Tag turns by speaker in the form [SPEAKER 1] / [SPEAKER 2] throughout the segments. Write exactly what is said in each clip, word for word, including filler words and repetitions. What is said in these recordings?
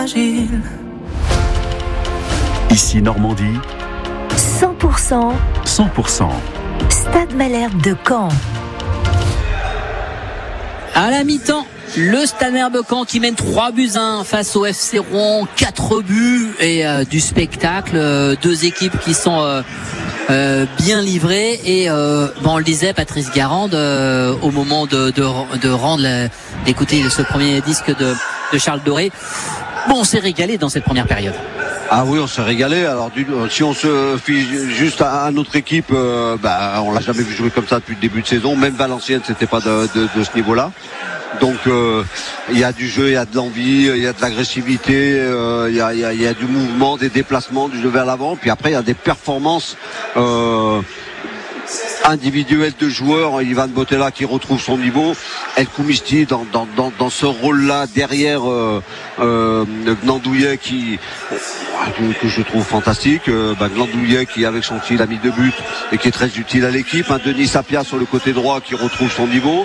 [SPEAKER 1] Ici Normandie,
[SPEAKER 2] cent pour cent
[SPEAKER 1] cent pour cent
[SPEAKER 2] Stade Malherbe de Caen.
[SPEAKER 3] À la mi-temps, le Stade Malherbe de Caen qui mène trois buts à un face au F C Rouen, quatre buts et euh, du spectacle, euh, deux équipes qui sont euh, euh, bien livrées et euh, bon, on le disait, Patrice Garande euh, au moment de, de, de rendre la, d'écouter ce premier disque de, de Charles Doré, bon, on s'est régalé dans cette première période.
[SPEAKER 4] Ah oui, on s'est régalé. Alors, du, si on se fie juste à, à notre équipe, euh, bah, on l'a jamais vu jouer comme ça depuis le début de saison. Même Valenciennes, c'était pas de, de, de ce niveau-là. Donc, il euh, y a du jeu, il y a de l'envie, il y a de l'agressivité, il euh, y, a, y, a, y a du mouvement, des déplacements, du jeu vers l'avant. Puis après, il y a des performances euh, individuelles de joueurs. Ivan Botella qui retrouve son niveau. El Koumisti dans, dans, dans, dans ce rôle-là derrière euh, euh, Gnandouillet qui que je trouve fantastique. Euh, bah, Gnandouillet qui avec son tir a mis deux buts et qui est très utile à l'équipe. Un Denis Sapia sur le côté droit qui retrouve son niveau.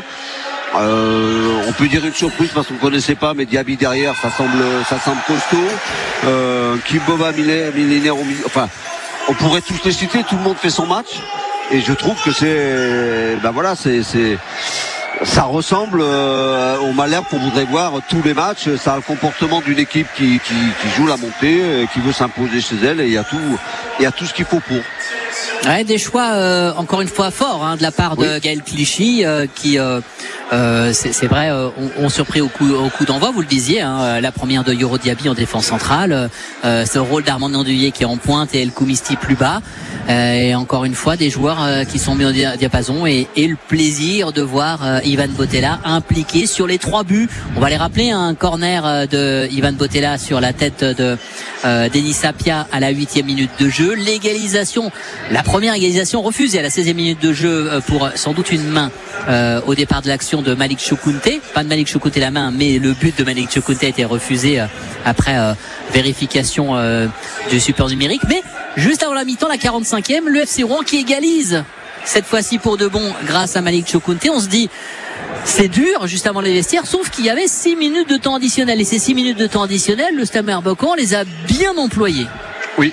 [SPEAKER 4] Euh, on peut dire une surprise parce qu'on ne connaissait pas, mais Diaby derrière, ça semble, ça semble costaud. Euh, Kimbova, Millénaire, enfin, on pourrait tous les citer. Tout le monde fait son match, et je trouve que c'est, ben voilà, c'est, c'est, ça ressemble euh, au Malherbe qu'on voudrait voir tous les matchs. Ça a le comportement d'une équipe qui, qui, qui joue la montée, qui veut s'imposer chez elle, et il y a tout, il y a tout ce qu'il faut pour.
[SPEAKER 3] Ouais, des choix euh, encore une fois forts hein, de la part de oui. Gaël Clichy euh, qui euh, euh, c'est, c'est vrai euh, ont, ont surpris au coup, au coup d'envoi, vous le disiez hein, la première de Yoro Diaby en défense centrale, euh, ce rôle d'Armand Gnandouillet qui est en pointe et El Koumisti plus bas, euh, et encore une fois des joueurs euh, qui sont mis au diapason et, et le plaisir de voir euh, Ivan Botella impliqué sur les trois buts. On va les rappeler, un corner de Ivan Botella sur la tête de euh, Denis Sapia à la huitième minute de jeu, l'égalisation, la première égalisation refusée à la seizième minute de jeu pour sans doute une main euh, au départ de l'action de Malik Choukounte. Pas de Malik Choukounte la main, mais le but de Malik Choukounte a été refusé euh, après euh, vérification euh, du support numérique. Mais juste avant la mi-temps, la quarante-cinquième, le F C Rouen qui égalise cette fois-ci pour de bon grâce à Malik Choukounte. On se dit c'est dur juste avant les vestiaires, sauf qu'il y avait six minutes de temps additionnel, et ces six minutes de temps additionnel, le Stade Malherbe de Caen les a bien employées.
[SPEAKER 4] Oui,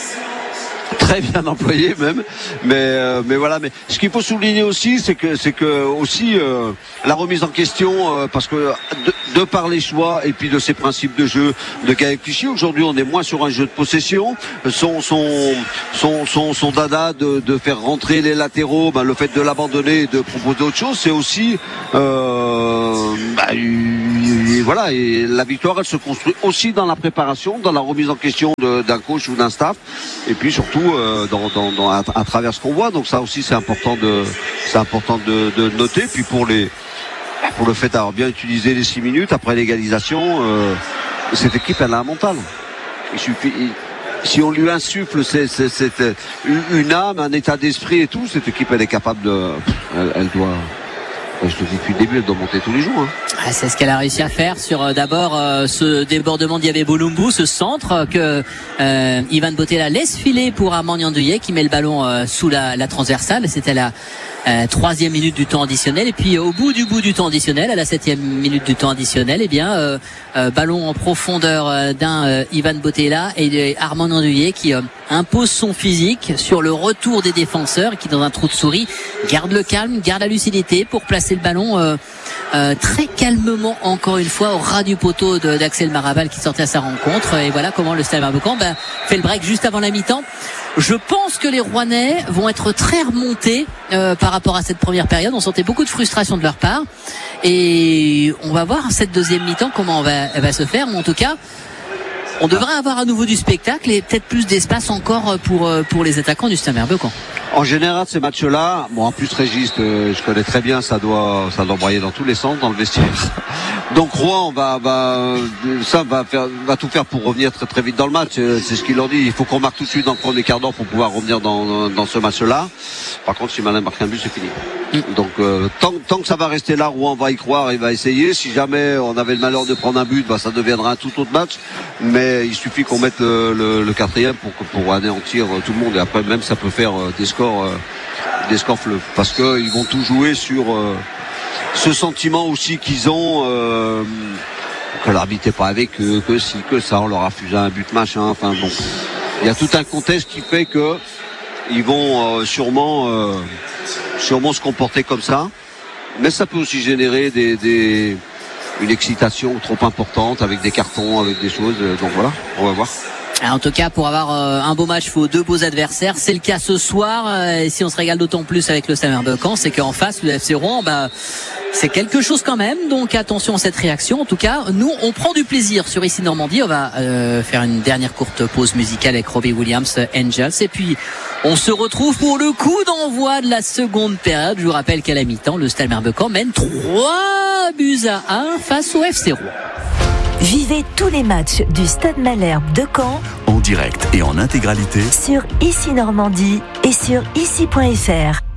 [SPEAKER 4] très bien employé même, mais euh, mais voilà. Mais ce qu'il faut souligner aussi, c'est que c'est que aussi euh, la remise en question, euh, parce que de, de par les choix et puis de ses principes de jeu de Gaël Clichy, aujourd'hui on est moins sur un jeu de possession. Son son son son, son dada de, de faire rentrer les latéraux, ben, le fait de l'abandonner et de proposer autre chose, c'est aussi euh, bah, et, et voilà. Et la victoire, elle se construit aussi dans la préparation, dans la remise en question de, d'un coach ou d'un staff, et puis surtout euh, dans, dans, dans à, à travers ce qu'on voit. Donc ça aussi c'est important de c'est important de, de noter. Puis pour les pour le fait d'avoir bien utilisé les six minutes après l'égalisation, euh, cette équipe elle a un mental. Il suffit, il, si on lui insuffle c'est, c'est, c'est une âme, un état d'esprit et tout, cette équipe elle est capable de, elle, elle doit. Je te dis depuis le début, elle doit monter tous les jours. Hein.
[SPEAKER 3] Ah, c'est ce qu'elle a réussi à faire sur euh, d'abord euh, ce débordement d'Yabé Bolumbu, ce centre que euh, Ivan Botella laisse filer pour Armand Gnandouillet qui met le ballon euh, sous la, la transversale. C'était la euh, troisième minute du temps additionnel. Et puis au bout du bout du temps additionnel, à la septième minute du temps additionnel, eh bien euh, euh, ballon en profondeur euh, d'un euh, Ivan Botella et de Armand Gnandouillet qui euh, impose son physique sur le retour des défenseurs et qui dans un trou de souris garde le calme, garde la lucidité pour placer le ballon euh, euh, très calmement encore une fois au ras du poteau de, d'Axel Maraval qui sortait à sa rencontre. Et voilà comment le Stade Malherbe de Caen ben, fait le break juste avant la mi-temps. Je pense que les Rouennais vont être très remontés euh, par rapport à cette première période. On sentait beaucoup de frustration de leur part et on va voir cette deuxième mi-temps comment elle va, elle va se faire. Mais en tout cas, on devrait avoir à nouveau du spectacle et peut-être plus d'espace encore pour, pour les attaquants du Stade Malherbe de Caen.
[SPEAKER 4] En général, ces matchs-là, bon, en plus Régis, euh, je connais très bien, ça doit, ça doit broyer dans tous les sens dans le vestiaire. Donc Rouen va, va, ça va faire, va tout faire pour revenir très très vite dans le match. C'est ce qu'il leur dit. Il faut qu'on marque tout de suite dans le premier quart d'heure pour pouvoir revenir dans, dans ce match-là. Par contre, si Malin marque un but, c'est fini. Mm. Donc euh, tant, tant que ça va rester là, Rouen va y croire, il va essayer. Si jamais on avait le malheur de prendre un but, bah, ça deviendra un tout autre match. Mais il suffit qu'on mette le, le, le quatrième pour, pour anéantir tout le monde. Et après, même ça peut faire des scores, euh, des scores fleuves, parce que ils vont tout jouer sur euh, ce sentiment aussi qu'ils ont. Euh, que l'arbitre n'est pas avec eux, que si, que ça, on leur a refusé un but, machin. Enfin bon, il y a tout un contexte qui fait que ils vont euh, sûrement, euh, sûrement se comporter comme ça. Mais ça peut aussi générer des, des, une excitation trop importante avec des cartons, avec des choses. Donc voilà, on va voir.
[SPEAKER 3] En tout cas, pour avoir euh, un beau match, il faut deux beaux adversaires. C'est le cas ce soir. Euh, et si on se régale d'autant plus avec le Stade de Caen, c'est qu'en face, le F C Rouen, bah, c'est quelque chose quand même. Donc attention à cette réaction. En tout cas, nous, on prend du plaisir sur Ici Normandie. On va euh, faire une dernière courte pause musicale avec Robbie Williams, Angels. Et puis, on se retrouve pour le coup d'envoi de la seconde période. Je vous rappelle qu'à la mi-temps, le Stade de Caen mène trois buts à un face au F C Rouen.
[SPEAKER 2] Vivez tous les matchs du Stade Malherbe de Caen
[SPEAKER 1] en direct et en intégralité
[SPEAKER 2] sur Ici Normandie et sur ici point f r.